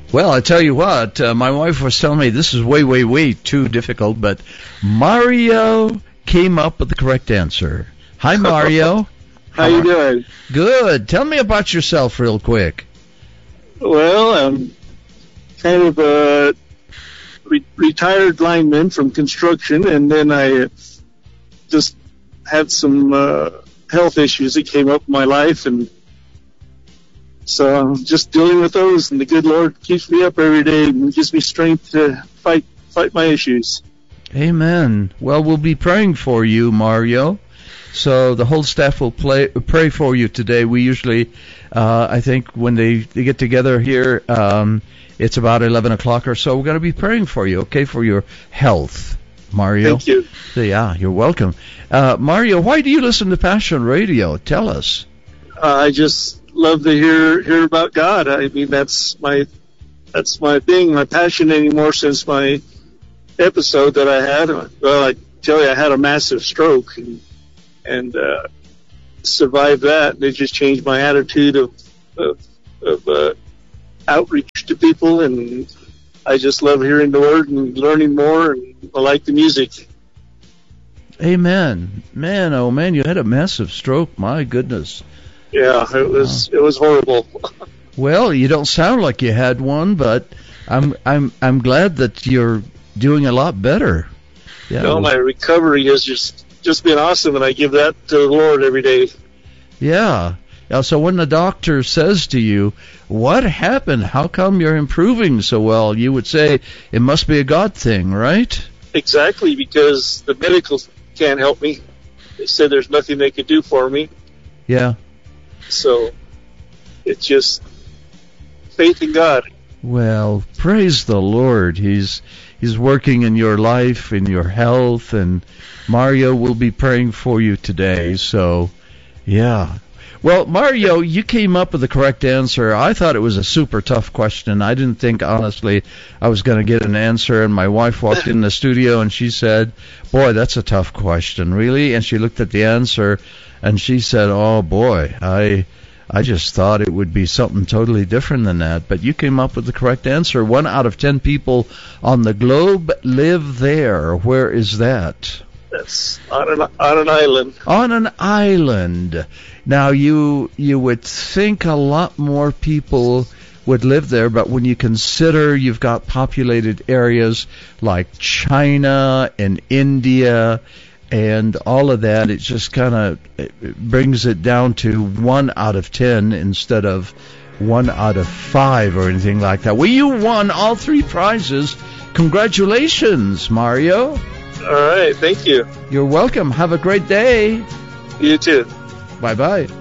Well, I tell you what, my wife was telling me this is way, way, way too difficult, but Mario came up with the correct answer. Hi, Mario. How you doing? Good. Tell me about yourself real quick. Well, I'm kind of a retired lineman from construction, and then I just had some health issues that came up in my life, and so I'm just dealing with those, and the good Lord keeps me up every day and gives me strength to fight my issues. Amen. Well, we'll be praying for you, Mario. So the whole staff will pray for you today. We usually, I think, when they get together here, it's about 11 o'clock or so. We're going to be praying for you, okay, for your health, Mario. Thank you. Yeah, you're welcome. Mario, why do you listen to Passion Radio? Tell us. I just love to hear about God. I mean, that's my thing, my passion anymore since my episode that I had. Well, I tell you, I had a massive stroke and survived that. And it just changed my attitude of outreach to people, and I just love hearing the word and learning more, and I like the music. Amen. Man, oh man, you had a massive stroke. My goodness. Yeah, it was horrible. Well, you don't sound like you had one, but I'm glad that you're doing a lot better. Yeah. No, my recovery has just been awesome, and I give that to the Lord every day. Yeah. So when the doctor says to you, what happened? How come you're improving so well? You would say it must be a God thing, right? Exactly, because the medicals can't help me. They said there's nothing they could do for me. Yeah. So it's just faith in God. Well, praise the Lord. He's working in your life, in your health, and Mario will be praying for you today. So, yeah. Well, Mario, you came up with the correct answer. I thought it was a super tough question. I didn't think, honestly, I was going to get an answer. And my wife walked in the studio and she said, boy, that's a tough question, really? And she looked at the answer and she said, oh, boy, I just thought it would be something totally different than that. But you came up with the correct answer. 1 out of 10 people on the globe live there. Where is that? That's on an island. On an island. Now, you would think a lot more people would live there, but when you consider you've got populated areas like China and India and all of that, it just kind of brings it down to 1 out of 10 instead of 1 out of 5 or anything like that. Well, you won all 3 prizes. Congratulations, Mario. All right, thank you. You're welcome. Have a great day. You too. Bye-bye.